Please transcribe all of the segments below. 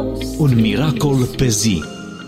Un miracol pe zi.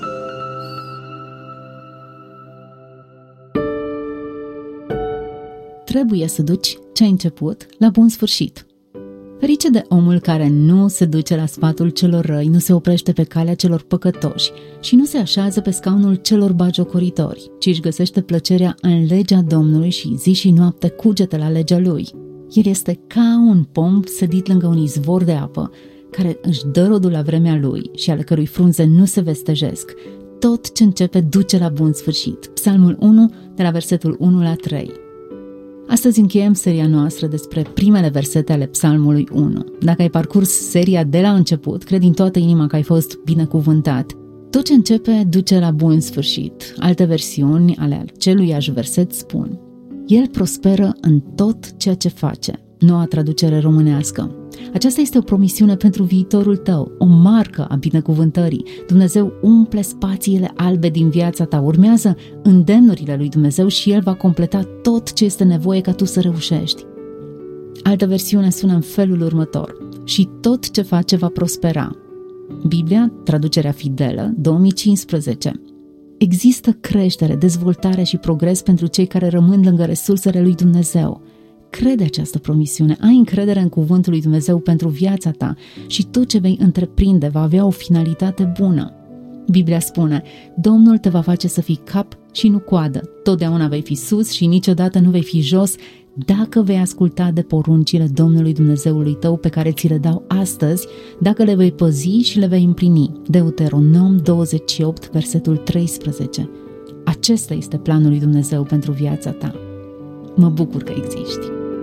Trebuie să duci ce ai început la bun sfârșit. Ferice de omul care nu se duce la sfatul celor răi, nu se oprește pe calea celor păcătoși și nu se așează pe scaunul celor bagiocoritori, ci își găsește plăcerea în legea Domnului și zi și noapte cugete la legea Lui. El este ca un pom sădit lângă un izvor de apă, care își dă rodul la vremea lui și ale cărui frunze nu se vestejesc. Tot ce începe duce la bun sfârșit. Psalmul 1, de la versetul 1 la 3. Astăzi încheiem seria noastră despre primele versete ale Psalmului 1. Dacă ai parcurs seria de la început, cred din toată inima că ai fost binecuvântat. Tot ce începe duce la bun sfârșit. Alte versiuni ale aceluiași verset spun: El prosperă în tot ceea ce face. Noua traducere românească. Aceasta este o promisiune pentru viitorul tău, o marcă a binecuvântării. Dumnezeu umple spațiile albe din viața ta, urmează îndemnurile lui Dumnezeu și El va completa tot ce este nevoie ca tu să reușești. Altă versiune sună în felul următor: și tot ce face va prospera. Biblia, traducerea fidelă, 2015. Există creștere, dezvoltare și progres pentru cei care rămân lângă resursele lui Dumnezeu. Crede această promisiune, ai încredere în cuvântul lui Dumnezeu pentru viața ta și tot ce vei întreprinde va avea o finalitate bună. Biblia spune: Domnul te va face să fii cap și nu coadă, totdeauna vei fi sus și niciodată nu vei fi jos, dacă vei asculta de poruncile Domnului Dumnezeului tău pe care ți le dau astăzi, dacă le vei păzi și le vei împlini. Deuteronom 28, versetul 13. Acesta este planul lui Dumnezeu pentru viața ta. Mă bucur că existi.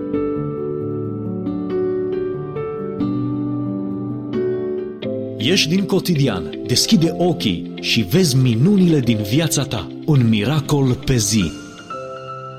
Ieși din cotidian, deschide ochii și vezi minunile din viața ta. Un miracol pe zi.